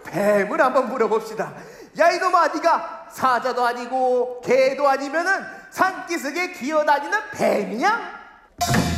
뱀을 한번 물어봅시다. 야 이놈아, 네가 사자도 아니고 개도 아니면은 산기슭에 기어다니는 뱀이야?